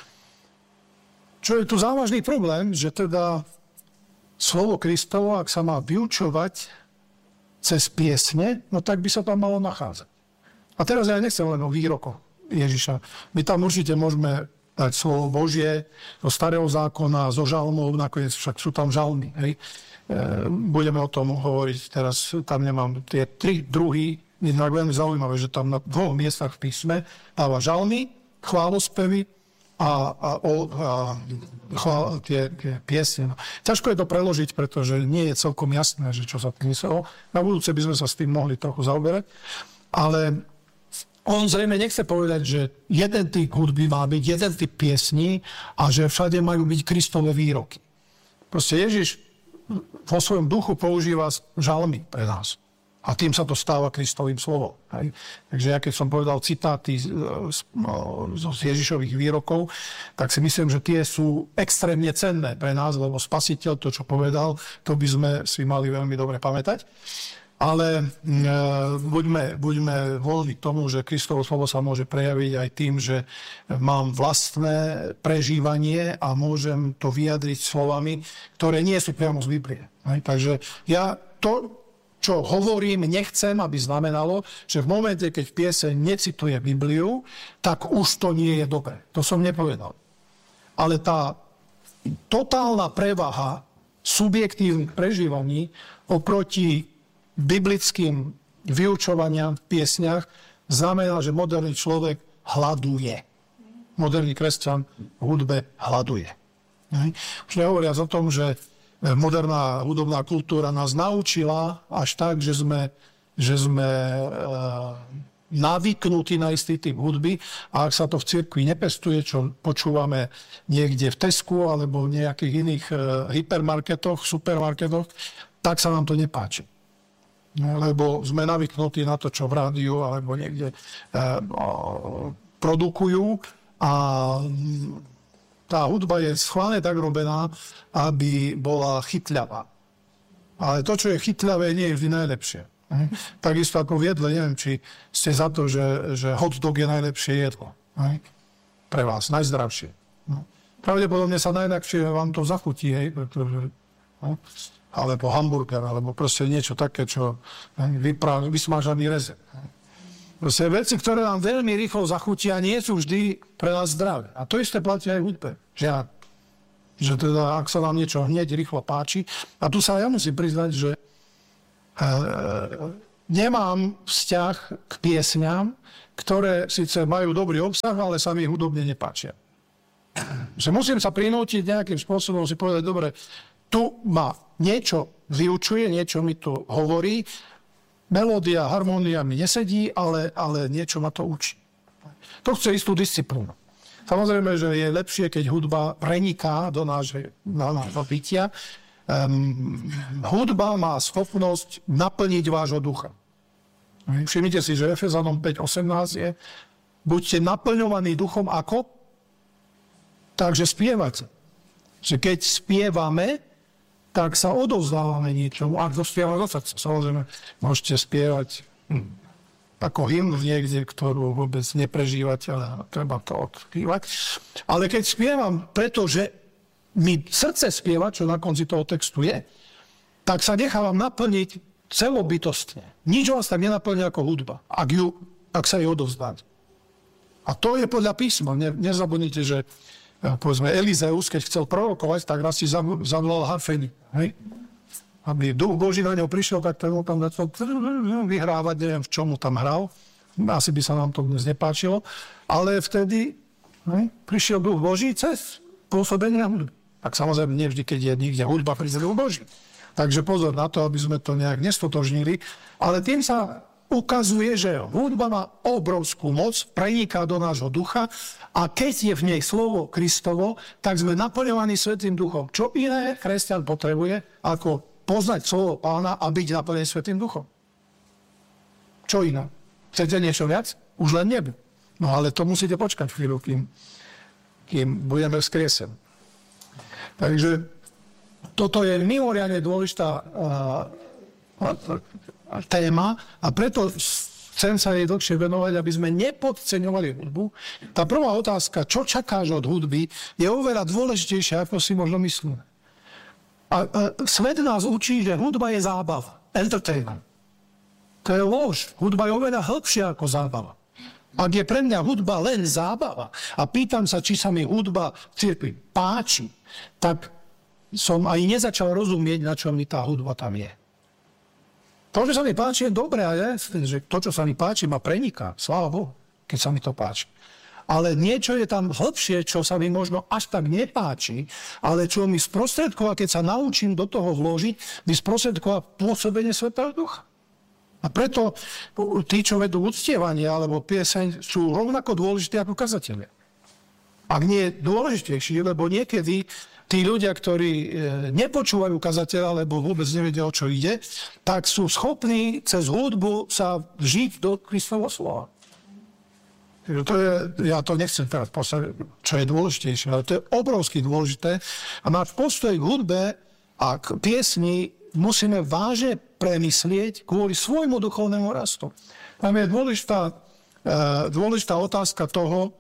Čo je tu závažný problém, že teda slovo Kristovo, ak sa má vyučovať cez piesne, no tak by sa tam malo nachádzať. A teraz ja nechcem len o výrokoch Ježiša. My tam určite môžeme dať slovo Božie zo Starého zákona, zo žalmov, nakoniec však sú tam žalmy. Hej. Budeme o tom hovoriť teraz, tam nemám tie 3 druhy, inak veľmi zaujímavé, že tam na 2 miestach v písme dáva žalmy, chválospevy a tie piesne. No. Ťažko je to preložiť, pretože nie je celkom jasné, že čo sa tým myslelo. Na budúce by sme sa s tým mohli trochu zaoberať. Ale on zrejme nechce povedať, že jeden typ hudby má byť, jeden typ piesní a že všade majú byť Kristove výroky. Proste Ježiš vo svojom duchu používa žalmy pre nás. A tým sa to stáva Kristovým slovom. Hej. Takže ja keď som povedal citáty z Ježišových výrokov, tak si myslím, že tie sú extrémne cenné pre nás, lebo Spasiteľ to, čo povedal, to by sme si mali veľmi dobre pamätať. Ale buďme voľní k tomu, že Kristovo slovo sa môže prejaviť aj tým, že mám vlastné prežívanie a môžem to vyjadriť slovami, ktoré nie sú priamo z Biblie. Hej. Takže ja to, čo hovorím, nechcem, aby znamenalo, že v momente, keď pieseň necituje Bibliu, tak už to nie je dobré. To som nepovedal. Ale tá totálna prevaha subjektívnych prežívaní oproti biblickým vyučovaniam v piesňach znamená, že moderný človek hľaduje. Moderný kresťan v hudbe hľaduje. Už nehovoriac o tom, že moderná hudobná kultúra nás naučila až tak, že sme navyknutí na istý typ hudby a ak sa to v cirkvi nepestuje, čo počúvame niekde v Tesku alebo v nejakých iných hypermarketoch, supermarketoch, tak sa nám to nepáči. Lebo sme navyknutí na to, čo v rádiu alebo niekde produkujú a tá hudba je schválne tak robená, aby bola chytľavá. Ale to, čo je chytľavé, nie je vždy najlepšie. Takisto ako v jedle, neviem, či ste za to, že hot dog je najlepšie jedlo. Pre vás, najzdravšie. Pravdepodobne sa najľahšie vám to zachutí, pretože no? Alebo hamburger, alebo proste niečo také, čo vysmažaný rezeň. Proste veci, ktoré nám veľmi rýchlo zachutia, nie sú vždy pre nás zdravé. A to isté platí aj v hudbe. Že teda, ak sa nám niečo hneď rýchlo páči, a tu sa ja musím priznať, že nemám vzťah k piesňam, ktoré síce majú dobrý obsah, ale sa mi hudobne nepáčia. Že musím sa prinútiť nejakým spôsobom si povedať, dobre, tu ma niečo vyučuje, niečo mi tu hovorí, melódia, harmónia mi nesedí, ale niečo ma to učí. To chce istú disciplínu. Samozrejme, že je lepšie, keď hudba preniká do nášho bytia. Hudba má schopnosť naplniť vášho ducha. Všimnite si, že Efezanom 5.18 je: buďte naplňovaní duchom ako? Takže spievate. Že keď spievame, tak sa odovzdávame niečomu. Ak to spieva do srdca, samozrejme, môžete spievať ako hymn niekde, ktorú vôbec neprežívate, ale treba to odspívať. Ale keď spievam, pretože mi srdce spieva, čo na konci toho textu je, tak sa nechávam naplniť celobytostne. Nič vás tak nenaplňa ako hudba, ak sa jej odovzdáte. A to je podľa písma. Nezabudnite, že povedzme Elizeus, keď chcel prorokovať, tak raz si zavolal harfeníka. Hej? Aby duch Boží na ňo prišiel, tak ten tam začal vyhrávať, neviem, v čomu tam hral. Asi by sa nám to dnes nepáčilo. Ale vtedy prišiel duch Boží cez pôsobenie hudby. Tak samozrejme, nevždy, keď je niekde hudba, príde duch Boží. Takže pozor na to, aby sme to nejak nestotožnili. Ale tým sa ukazuje, že hudba má obrovskú moc, preniká do nášho ducha a keď je v nej slovo Kristovo, tak sme naplňovaní Svätým duchom. Čo iné kresťan potrebuje, ako poznať slovo Pána a byť naplnený Svätým duchom? Čo iné? Chcete niečo viac? Už len nebu. No ale to musíte počkať chvíľu, kým budeme vzkriesení. Takže toto je mimoriadne dôležitá téma a preto chcem sa jej dlhšie venovať, aby sme nepodceňovali hudbu. Tá prvá otázka, čo čakáš od hudby, je oveľa dôležitejšia, ako si možno myslíme. A svet nás učí, že hudba je zábava, entertainment. To je lož. Hudba je oveľa hĺbšia ako zábava. Ak je pre mňa hudba len zábava a pýtam sa, či sa mi hudba v cirkvi páči, tak som aj nezačal rozumieť, na čo mi tá hudba tam je. To, že sa mi páči, je dobré, že to, čo sa mi páči, ma preniká. Sláva Bohu, keď sa mi to páči. Ale niečo je tam hlbšie, čo sa mi možno až tak nepáči, ale čo mi sprostredková, keď sa naučím do toho vložiť, mi sprostredková pôsobenie Svätého Ducha. A preto tí, čo vedú uctievanie alebo pieseň, sú rovnako dôležití ako kazatelia. Ak nie dôležitejší, lebo niekedy tí ľudia, ktorí nepočúvajú kazateľa, alebo vôbec nevedia, o čo ide, tak sú schopní cez hudbu sa žiť do Kristovho slova. Ja to nechcem teraz postaviť, čo je dôležitejšie, ale to je obrovsky dôležité. A náš postoj k hudbe a k piesni musíme vážne premyslieť kvôli svojmu duchovnému rastu. Tam je dôležitá otázka toho,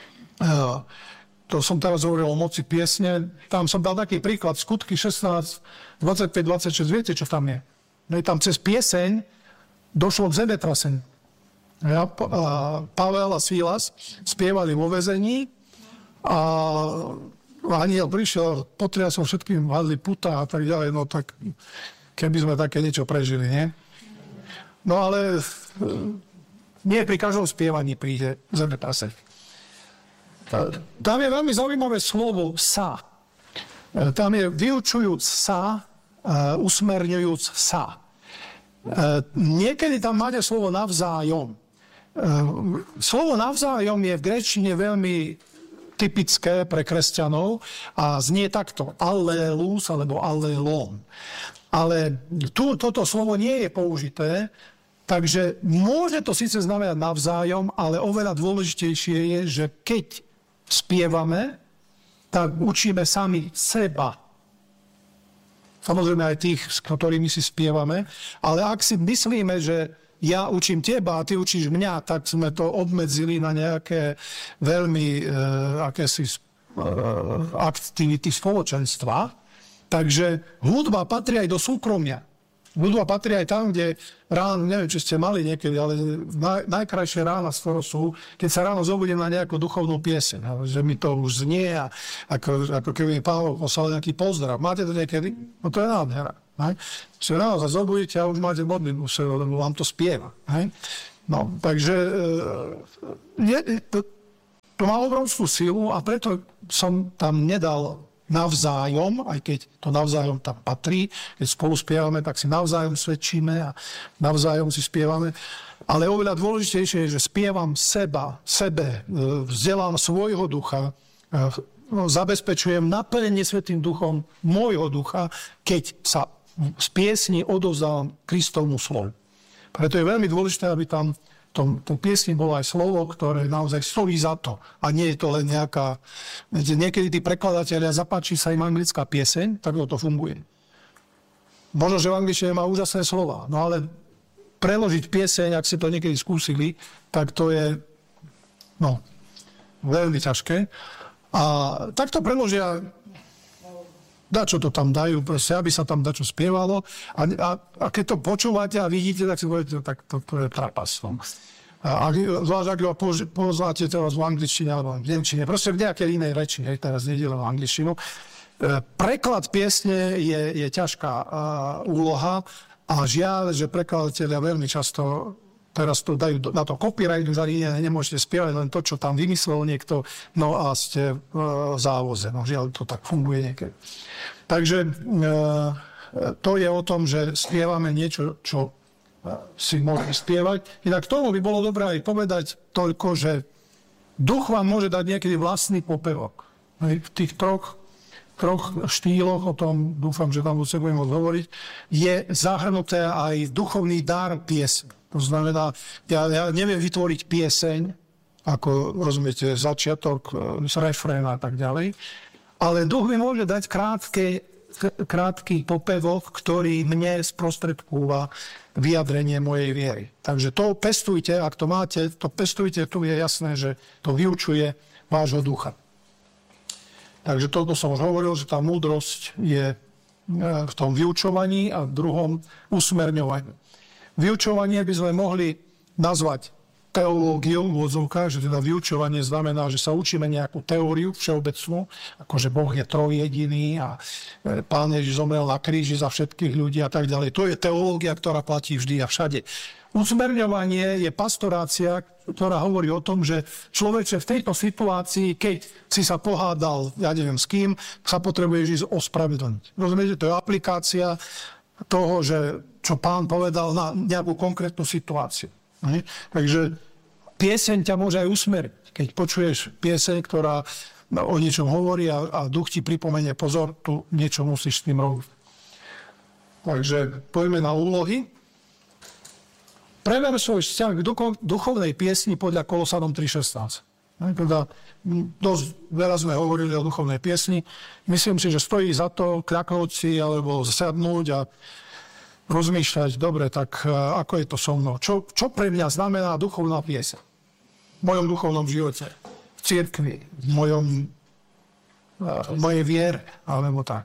to som teraz hovoril o moci piesne, tam som dal taký príklad, Skutky 16, 25, 26, viete, čo tam je? No je tam cez pieseň došlo k zemetraseniu. Pavel a Silas spievali vo väzení a anjel prišiel, potriasol všetkým, hadli puta a tak ďalej, no tak keby sme také niečo prežili, nie? No ale nie pri každom spievaní príde zemetrasenie. Tam je veľmi zaujímavé slovo sa. Tam je vyučujúc sa, usmerňujúc sa. Niekedy tam máte slovo navzájom. Slovo navzájom je v gréčtine veľmi typické pre kresťanov a znie takto allelus alebo allelon. Ale toto slovo nie je použité, takže môže to síce znamenať navzájom, ale oveľa dôležitejšie je, že keď spievame, tak učíme sami seba. Samozrejme aj tých, s ktorými si spievame, ale ak si myslíme, že ja učím teba a ty učíš mňa, tak sme to obmedzili na nejaké veľmi akési aktivity spoločenstva. Takže hudba patrí aj do súkromia. Hudba patrí aj tam, kde ráno, neviem, či ste mali niekedy, ale najkrajšie rána skoro sú, keď sa ráno zobudím na nejakú duchovnú pieseň, že mi to už znie a ako keby mi Pán poslal nejaký pozdrav. Máte to niekedy? No to je nádhera. Že ráno sa zobudíte a už máte modlitbu, lebo vám to spieva. No, takže to má obrovskú silu a preto som tam nedal navzájom, aj keď to navzájom tam patrí, keď spolu spievame, tak si navzájom svedčíme a navzájom si spievame. Ale oveľa dôležitejšie je, že spievam sebe, vzdelám svojho ducha, zabezpečujem naplnenie Svätým duchom môjho ducha, keď sa z piesni odovzdávam Kristovmu slovu. Preto je veľmi dôležité, aby tam v tom piesni bolo aj slovo, ktoré naozaj stojí za to. A nie je to len nejaká... Niekedy tí prekladatelia, zapáči sa im anglická pieseň, tak to funguje. Možno, že v angličtine má úžasné slova, no ale preložiť pieseň, ak ste to niekedy skúsili, tak to je veľmi ťažké. A tak to preložia, dačo to tam dajú, proste, aby sa tam dačo spievalo. A keď to počúvate a vidíte, tak si poviete, tak to je trapas. Zvlášť, ak ho poznáte teraz v angličtine alebo v nemčine, proste v nejakej inej reči, teraz nedielem angličtinu. Preklad piesne je ťažká úloha a žiaľ, že prekladatelia veľmi často teraz to dajú na to copyright, že nemôžete spievať len to, čo tam vymyslel niekto, no a ste v závoze. No žiaľ, to tak funguje niekedy. Takže to je o tom, že spievame niečo, čo si môžeme spievať. Inak tomu by bolo dobré aj povedať toľko, že duch vám môže dať niekedy vlastný popevok. V tých troch štýloch, o tom dúfam, že tam sa budeme hovoriť, je zahrnuté aj duchovný dar piesne. To znamená, ja neviem vytvoriť pieseň, ako rozumiete, začiatok, refrén a tak ďalej, ale duch mi môže dať krátky popevok, ktorý mne sprostredkúva vyjadrenie mojej viery. Takže to pestujte, ak to máte, to pestujte, tu je jasné, že to vyučuje vášho ducha. Takže toto som už hovoril, že tá múdrosť je v tom vyučovaní a v druhom usmerňovaní. Vyučovanie by sme mohli nazvať teológiou v odzvukách, že teda vyučovanie znamená, že sa učíme nejakú teóriu všeobecnú, ako že Boh je trojjediný a Pán Ježiš zomrel na kríži za všetkých ľudí a tak ďalej. To je teológia, ktorá platí vždy a všade. Usmerňovanie je pastorácia, ktorá hovorí o tom, že človeče v tejto situácii, keď si sa pohádal, ja neviem s kým, sa potrebuješ ísť ospravedlniť. Rozumiete, to je aplikácia toho, že čo Pán povedal na nejakú konkrétnu situáciu. Takže pieseň ťa môže aj usmeriť. Keď počuješ pieseň, ktorá o niečom hovorí a duch ti pripomenie, pozor, tu niečo musíš s tým robiť. Takže poďme na úlohy. Prever svoj vzťah k duchovnej piesni podľa Kolosanom 3.16. Teda dosť veľa sme hovorili o duchovnej piesni. Myslím si, že stojí za to kľaknúť si alebo zasadnúť a rozmýšľať, dobre, tak ako je to so mnou? Čo pre mňa znamená duchovná pieseň? V mojom duchovnom živote, v cirkvi, v mojej viere, alebo tak.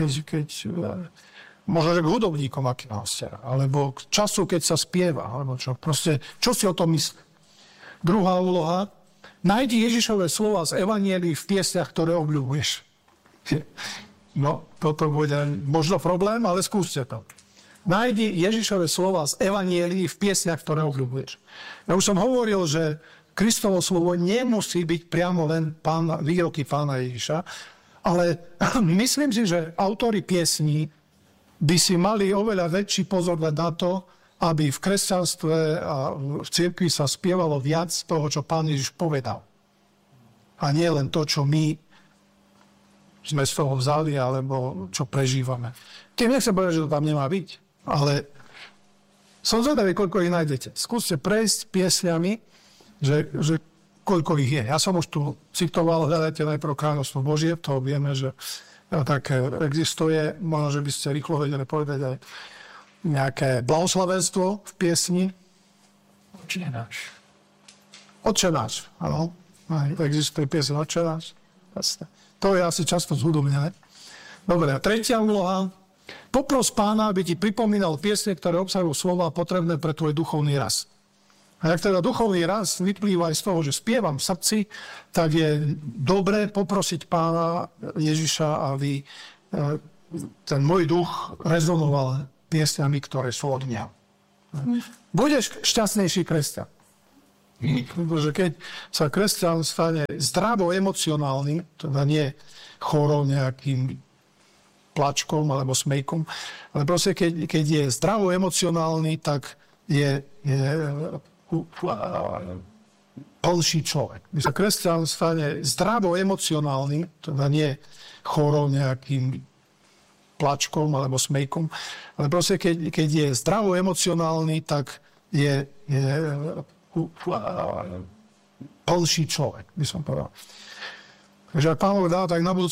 Možno, že k hudobníkom, aký nás alebo k času, keď sa spieva, alebo čo. Proste, čo si o tom myslí? Druhá úloha, nájdi Ježišové slova z Evanielii v piesniach, ktoré obľúbuješ. No, toto bude možno problém, ale skúste to. Nájdi Ježišové slova z Evanielii v piesniach, ktoré obľúbuješ. Ja už som hovoril, že Kristovo slovo nemusí byť priamo len výroky Pána Ježiša, ale myslím si, že autori piesní by si mali oveľa väčší pozor na to, aby v kresťanstve a v cirkvi sa spievalo viac toho, čo Pán Ježiš povedal. A nie len to, čo my sme z toho vzali, alebo čo prežívame. Tým nechcem povedať, že to tam nemá byť. Ale som zvedavý, koľko ich nájdete. Skúste prejsť piesňami, že koľko ich je. Ja som už tu citoval, hľadajte najprv kráľovstvo Božie, to vieme, že tak existuje. Možno, že by ste rýchlo vedeli povedať aj nejaké blahoslavenstvo v piesni. Otče náš. Otče náš, áno. Existuje pieseň Otče náš. To je asi často zhudobnené. Dobre, a tretia úloha. Popros Pána, aby ti pripomínal piesne, ktoré obsahujú slova potrebné pre tvoj duchovný rast. A ak teda duchovný rast vyplýva aj z toho, že spievam v srdci, tak je dobré poprosiť Pána Ježiša, aby ten môj duch rezonoval piesňami, ktoré sú od mňa. Budeš šťastnejší kresťan. Pretože keď sa kresťan stane zdravo emocionálnym, teda nie chorou nejakým plačkom alebo smejkom, ale proste keď je zdravo emocionálny, tak je plnší človek. Keď sa kresťan stane zdravo emocionálnym, teda nie chorou nejakým plačkom alebo smejkom, ale proste keď je zdravo emocionálny, tak je plnší človek, by som povedal. Takže ak Pán Boh dá, tak na budúce